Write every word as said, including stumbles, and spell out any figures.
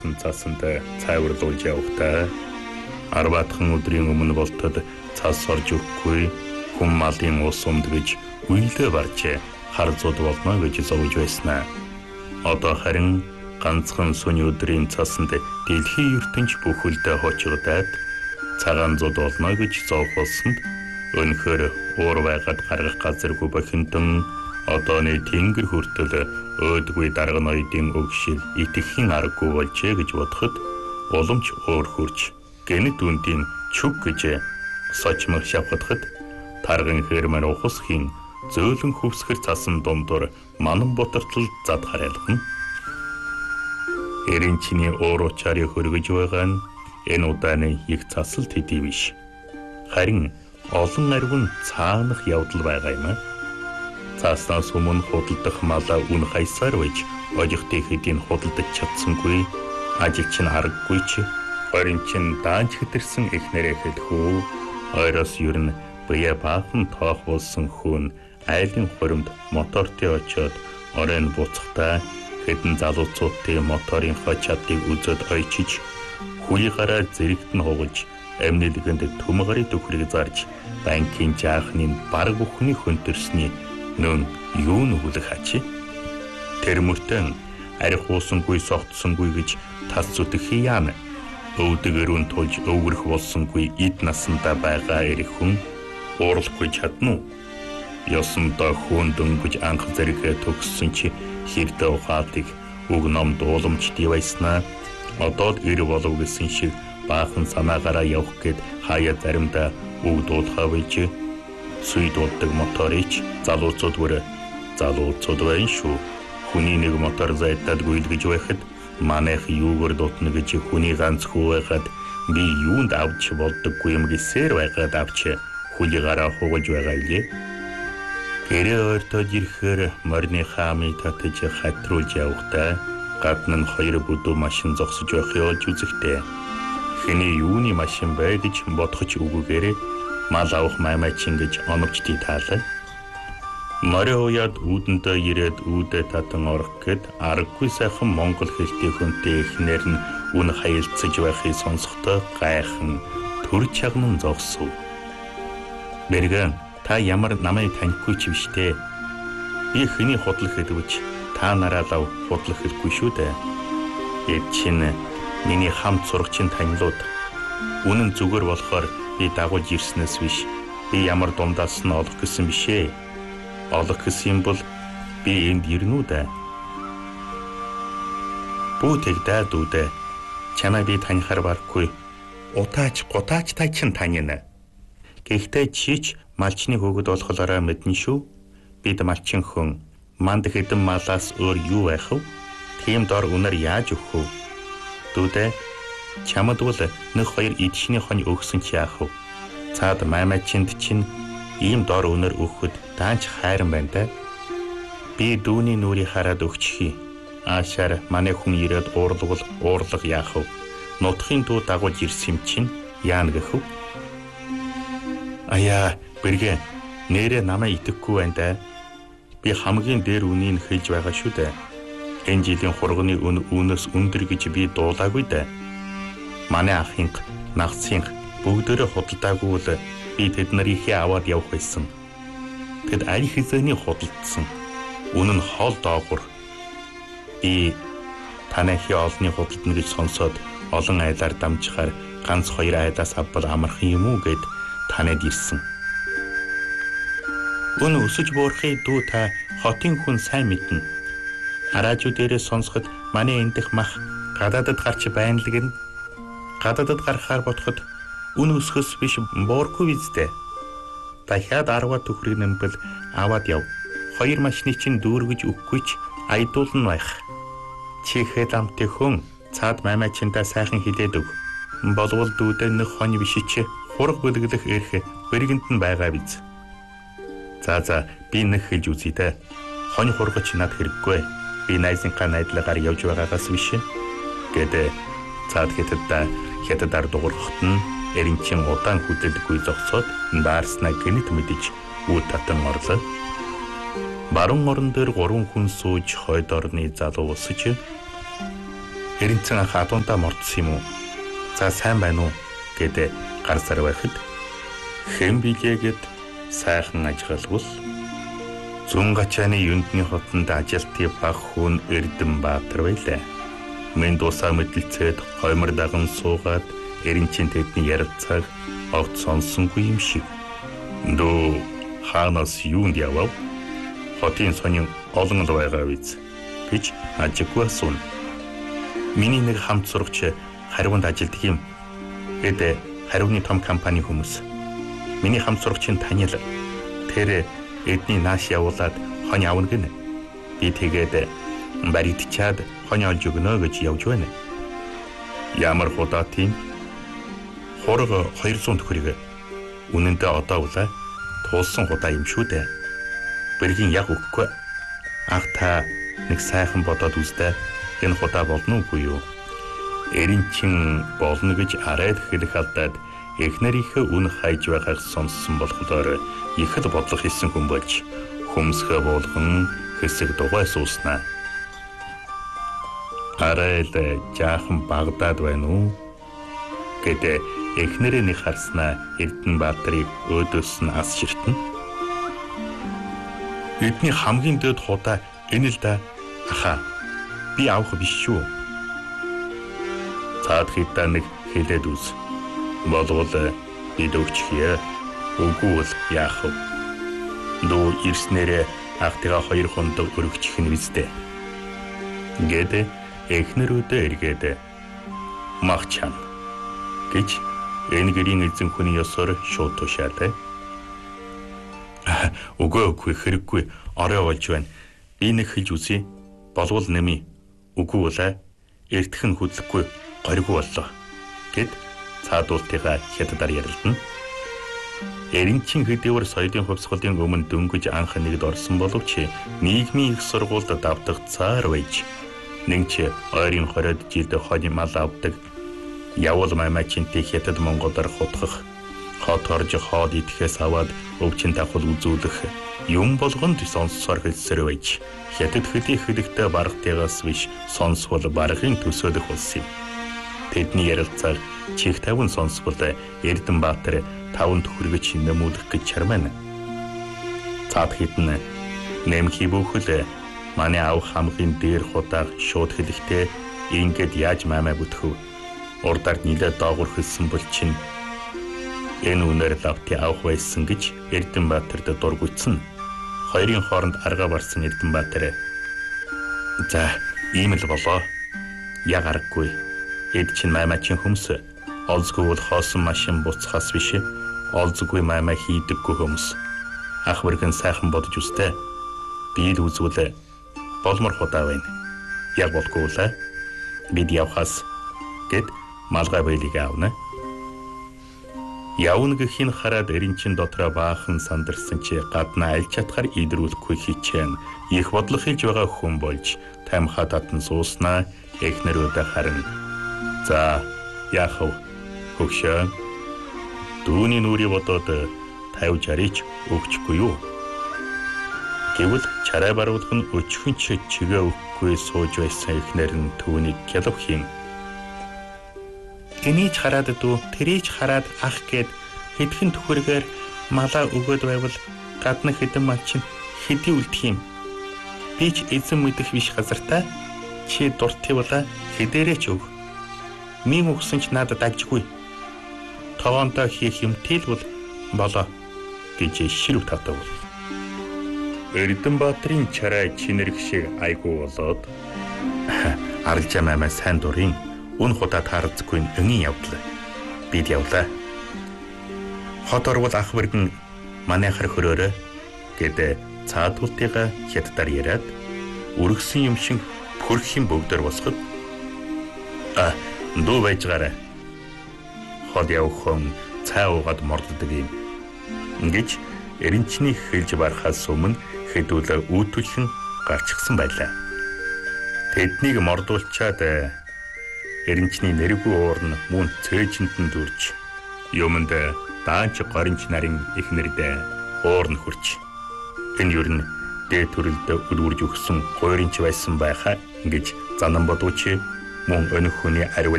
цаасанд цайварлуулж явахдаа арваатхан өдрийн өмнө болтод цаас орж өгөхгүй хүм малын ус умд гэж үйлдэ барж хар зууд болно гэж зовж байснаа. Одоо харин ганцхан сүний өдрийн цаасанд дэлхийн ертөнц бүхэлдээ хожигдаад цагаан зууд болно гэж зовх болсонд өнөхөр уур байгаад гаргах газаргүй бохинтон одооны тэнгэр хүртэл өөдгүй дарга ноёдын өгшил итгэхийн аргагүй болжээ гэж бодоход уламж өөр хурж гэнэт үндийн чүг гэж сочмор шавхадахад тарган хэрмэн ухасхийн зөөлөн хөвсгэр цасан дундуур манан ботортол зад харайлгана. Эрийн чиний уур учаары хөргөж байгаа нь энэ удааны их цасалт хэдий биш. Харин олон арвин цаанах явдал байгаа юм. Цааснаас өмнө худалдах малаа үн хайсаар байж ожигтэй хэдийн худалдаж чадсангүй ажигч нь аргагүй ч орин чин даанч хэтэрсэн эхнэрээ хэлхүү ойроос ер нь бие баахан тоох болсон хүн айлын хуримд мотортой очоод оройн буцахтаа хэдэн залууцуудын моторынхоо чадыг үзээд ойчиж хүлийгараа зэрэгт нь хугаж амьнэлгэнд төмгөрийн төхрийг зарж банкын жаахны баг бүхний хөнтөрсний нөн юу нүглэх хачи тэр мөртөн арих уусангүй согтсонгүй гэж тас зүтгэхий яана өвдөгөрөн тулж өвгөрөх болсонгүй эд насандаа байгаа эрх хүн уурлахгүй чадна уу ёсондоо хүн дөнгөж анх зэрэгэ төгссөн чи хэрдээ ухаатыг үг ном дууламж дивайснаа одоо ир болов гэсэн шиг баахан санаагаараа явах гээд хаяа заримдаа үг дуулахаа байж сүй дууддаг моторич залууцууд бүр залууцууд байна шүү. Хүний нэг мотор зайтад гүйлгэж байхад манайх юугаар дутна гэж хүний ганц хүү байхад би юунд авч болдоггүй юм гэсээр байгаад авч хүлийгараа хугаж байгаа илээ. Гэрээ ойртоод ирэхээр морины хаамыг татаж хатруулж явахдаа гадна нь хоёр бүдүү машин зогсож байхыг олж үзэхтэй. Хэний юуны машин бай гэж бодохч үгүйгээр мал авах маймаачин гэж оновчдий таалаа. Морь уяад үүдэнтэй ирээд үүдэ татан орох гээд аргагүй сайхан монгол хэлтэй хүнтэй эхнэр нь үн хаялцаж байхыг сонсохдоо гайхан төр чагнан зогсов. Бэргэн та ямар намайг танихгүй ч биш дээ. Би хэний худлах хэлвэж та нараа лав худлах хэлгүй шүү дээ. Эд чинь миний хамт сурагчийн танилуд. Үнэн зүгээр болохоор би дагуулж ирснээс биш. Би ямар дундаас нь олох гэсэн бишээ. Олох гэсэн бол би энд ирнүү дээ. Бүтээгдээ дүүдээ. Чамаа би танихаар барахгүй. Утаач гутаач та чин танина. Гэхдээ чич малчны хөвгөд болохоороо мэднэ шүү. Бид малчин хүн манд хэдэн малаас өөр юу байх вэ? Тийм дор үнээр яаж өгөх вэ? Дүүдээ чамд бол нэг хоёр идшний хонь өгсөн чи яах вэ? Цаад маймачинд чинь ийм дор үнээр өгөхөд даанч хайран байна да. Би дүүний нүрийг хараад өгчихье. Аашаар манай хүн ирээд уурлавал уурлах яах вэ? Нутгийн дүү дагуулж ирсэн юм чинь яана гэх вэ? Аяа, бэргэ нэрээ намайг итгэхгүй байна да. Би хамгийн дээр үнийг хэлж байгаа шүү дээ. Энэ жилийн хурганы үн үнээс өндөр гэж би дуулаагүй да. Манай ахынх, нагцынх бүгдөө худалдаагүй бол би тэд нарийнхээ аваад явах байсан. Тэд аль хэзээний худалдсан. Үнэн нь хоол доогуур. Би танайхын олны худалдана гэж сонсоод олон айлаар дамжихаар ганц хоёр айлаас авбал амархан юм уу гэд танад ирсэн. Өн өсөж буурахыг дүү та хотын хүн сайн мэднэ. Араажуу дээрээ сонсоход манай эндх мах гадаадд гарч байнлаг нь гадаадд гарахаар бодоход үн өсгөс биш буурахгүй биздэ. Дахиад арва төхрийг нэмбэл аваад яв. Хоёр машины чинь дүүргэж өгөхгүй ч айдуулна байх. Чихэд амтны хүн цаад маймачинда сайхан хилээд өг. Болвол дүүдээ нэг хонь биш чи хург бөлгөлөх эрх бэргэнд нь байгаа биз. За за би нэг хэлж үзье дээ. Хонь хургач над хэрэггүй. Би найзынхаа найдлагаар явж байгаагаас биш. Гэдэг цаад хятадаа хятадаар дуурхахт нь эринчин удаан хүдэлгүй зогсоод даарснаа гэнэт мэдэж үүд татан орлоо. Баруун орон дээр гурван хүн сууж хойд орны залуу усж Эринцэн анх адуундаа мордсон юм уу? За сайн байна уу? Гэдэг гар сар байхад хэн билээ гэд сайхан ажиглавал зүүн гачааны юндны хотонд ажилтны баг хүн Эрдэнэбаатар байлаа. Мен дусаа мэдлцээд хоймор даган суугаад Эринчийн тэдний ярилцааг огт сонсонгүй юм шиг. Дөө хаанаас юунд явав? Хотын сонин олон л байгаа биз гэж ажиггүй асууна. Миний нэг хамт сурагч хариунд ажилдаг юм. Эд хариуны том компани хүмүүс. Миний хамт сурагчийн танил. Тэр эдний нааш явуулаад хонь авна гэнэ. Би тэгээд баригдчаад хонь олж өгнө гэж явж байна. Ямар худаа тийм? Хорго хоёрсуун төгрөг. Үнэндээ одоо улаа туулсан худаа юм шүү дээ. Бэргийн яг өгөхгүй. Ах та нэг сайхан бодоод үзтээ. Энэ худаа болно уу юу? Эринчин болно гэж арайд хэлэх алдаад эхнэрийнхээ үн хайж байгааг сонссон болохоор их л бодлого хийсэн хүн болж хүмсгэ болгон хэсэг дугай сууснаа. Арайд жаахан Багдад байна уу? Гэдэг эхнэрээ нэг харснаа Эрдэнэбаатарыг өөдөөс нь ас ширтэн. Эдний хамгийн дэд худаа энэ л да. Аха, би авах биш шүү. Цаад хитаа нэг хэлээд үз. Болвол бид өгчихье. Үгүй бол яах вэ? Дөө ирснээрээ ахтыгаа хоёр хондог өргөчих нь биз дээ. Гэдэ эхнэрүүдээ эргээд махчаан гэж энэ гэрийн эзэн хүний ёсоор шууд тушаалаа. Үгүй үгүй хэрэггүй орой болж байна. Би нэг хэлж үзье. Болвол нэмий. Үгүй болоо. Эртхэн хөдлөхгүй горьгүй боллоо. Гэд цаадуултыгаа хятадаар ярилдана. Эринчин хэдийгээр соёлын хувьсгалын өмнө дөнгөж анх нэгд орсон боловч нийгмийн их сургуульд давтах цаар байж нэг ч ойрын хороод жилд хонь мал авдаг явал маймачинтэй хятад Монголоор хутгах хот орж хоод идэхээс аваад өвчин давхал үзүүлэх юм болгонд сонссоор хэлсээр байж хятад хөдий хэлэхдээ баргатыгаас биш сонсвол баргын төсөөлөх болсон юм. Тэдний ярилцааг чих таван сонсвол Эрдэнэбаатар таван төхөргөж нэмүүлэх гэж чармана. Цаад хитэн нэмхий бүхэл манай ав хамгийн дээр худаа шууд хэлэхдээ ингээд яаж мамаа бүтгэв. Урдаар нилээ доогуур хэлсэн бол чин энэ үнээр лавти авах байсан гэж Эрдэнэбаатарт дургуйцсан. Хоёрын хооронд арга барсан Эрдэнэбаатар. За, ийм л болоо. Яг аргагүй. Эд чин маймачин хүмс. Олзгүй бол хоосон машин буцхаас биш. Олзгүй маймаа хийдэггүй хүмс. Ах мэргэн сайхан бодож үстэй. Би л үзвэл болмор худаа байна. Яг болгүй улаа. Бид явхаас гэд малгай байлиг аавна. Явна гэхин хараад Эринчин дотроо баахан сандарсан чи гадна аль чадхаар идрүүлэхгүй хичээн их бодлого хийж байгаа хүн болж тамхаа татан сууснаа эхнэрүүдэ харна. За яах вэ? Хөгшөө. Дүүний нүрий бодоод тавьж арич өгчихгүй юу? Гэвэл чарай баруулах нь өчхөн ч чигээ өгөхгүй сууж байсан эхнэр нь түүнийг гялав хин. Энийг хараад дүү тэрийг хараад ах гээд хэдхэн төхөргөөр малаа өгөөд байвал гадна хэдэн мал чинь хэдий үлдэх юм. Би ч эзэн мэдэх биш газартаа чи дуртайвала хэдэрээ ч өг. Мин өгсөн ч надад ажгүй. Тоогоонтой хийх юм тэлбэл болоо гэж ширв татав. Эрдэнэбаатарын чарай чинэрх шиг айгуу болоод арилжаа мамаа сайн дурын үн худаа таарцгүй өнгийн явдлаа. Бид явлаа. Хот орвол ах мэргэн манайхар хөрөөрөө гэдэг цаадуултыгаа хятадаар яриад өргөсөн юм шиг пөрхийн бөгдөр босгод а дуу байж гараа. Хот явхан цай уугаад морддог юм. Ингэж Эринчний хэлж барахаас өмнө хэдүүлээ үүдүүлэн гарчихсан байлаа. Тэднийг мордуулчаад Эринчний нэргүй уурн мөн цээжинд нь дүрж юмд даанч горинч нарын эхнэрдээ уурн хурч. Энэ юу н дээд төрөлд өдөрж өгсөн гойринч байсан байхаа гэж занан бодууч мөн өнөх хүний ариун